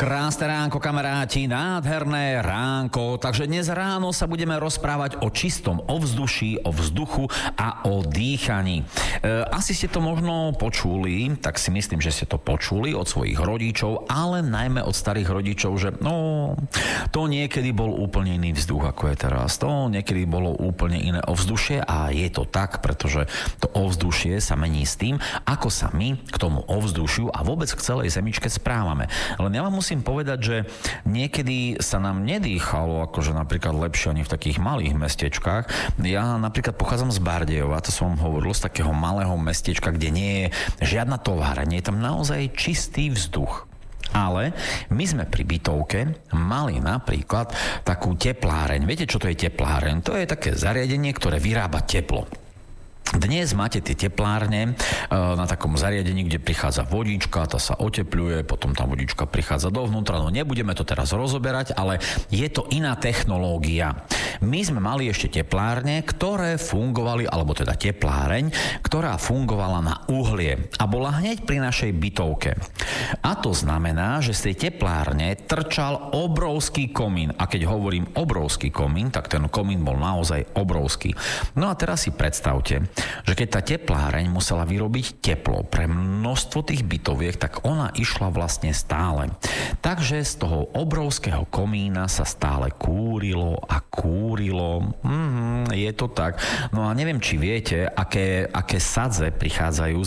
Krásne ránko, kamaráti, nádherné ránko. Takže dnes ráno sa budeme rozprávať o čistom ovzduší, o vzduchu a o dýchaní. Asi ste to možno počuli, tak si myslím, že ste to počuli od svojich rodičov, ale najmä od starých rodičov, že to niekedy bol úplne iný vzduch, ako je teraz. To niekedy bolo úplne iné ovzdušie a je to tak, pretože to ovzdušie sa mení s tým, ako sa my k tomu ovzdušiu a vôbec k celej zemičke správame. Len ja vám musím povedať, že niekedy sa nám nedýchalo akože napríklad lepšie ani v takých malých mestečkách. Ja napríklad pochádzam z Bardejova, to som vám hovoril, z takého malého mestečka, kde nie je žiadna továreň, je tam naozaj čistý vzduch. Ale my sme pri bytovke mali napríklad takú tepláreň. Viete, čo to je tepláreň? To je také zariadenie, ktoré vyrába teplo. Dnes máte tie teplárne na takom zariadení, kde prichádza vodička, tá sa otepľuje, potom tá vodička prichádza dovnútra, no nebudeme to teraz rozoberať, ale je to iná technológia. My sme mali ešte teplárne, ktoré fungovali, alebo teda tepláreň, ktorá fungovala na uhlie a bola hneď pri našej bytovke. A to znamená, že z tej teplárne trčal obrovský komín. A keď hovorím obrovský komín, tak ten komín bol naozaj obrovský. No a teraz si predstavte, že keď tá tepláreň musela vyrobiť teplo pre množstvo tých bytoviek, tak ona išla vlastne stále. Takže z toho obrovského komína sa stále kúrilo a kúrilo. Je to tak. No a neviem, či viete, aké sadze prichádzajú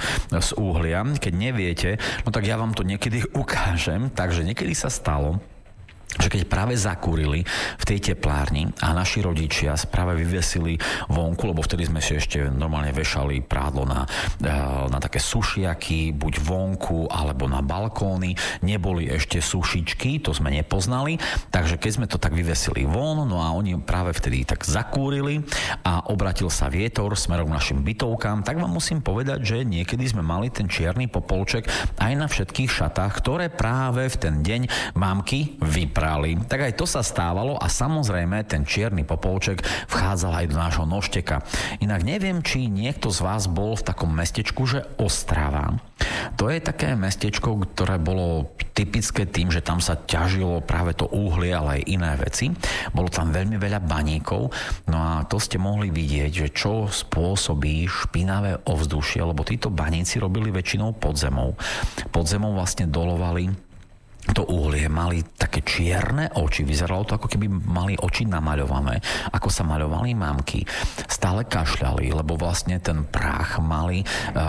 z uhlia. Keď neviete, no tak ja vám to niekedy ukážem. Takže niekedy sa stalo, že keď práve zakúrili v tej teplárni a naši rodičia práve vyvesili vonku, lebo vtedy sme si ešte normálne vešali prádlo na také sušiaky, buď vonku alebo na balkóny, neboli ešte sušičky, to sme nepoznali, takže keď sme to tak vyvesili von, no a oni práve vtedy tak zakúrili a obratil sa vietor smerom k našim bytovkám, tak vám musím povedať, že niekedy sme mali ten čierny popolček aj na všetkých šatách, ktoré práve v ten deň mamky vyprali. Tak aj to sa stávalo a samozrejme ten čierny popolček vchádzal aj do nášho nožteka. Inak neviem, či niekto z vás bol v takom mestečku, že Ostrava. To je také mestečko, ktoré bolo typické tým, že tam sa ťažilo práve to uhlie, ale aj iné veci. Bolo tam veľmi veľa baníkov, no a to ste mohli vidieť, že čo spôsobí špinavé ovzdušie, lebo títo baníci robili väčšinou pod zemou. Pod zemou vlastne dolovali to uhlie, mali také čierne oči, vyzeralo to, ako keby mali oči namaľované, ako sa maľovali mamky. Stále kašľali, lebo vlastne ten prach mali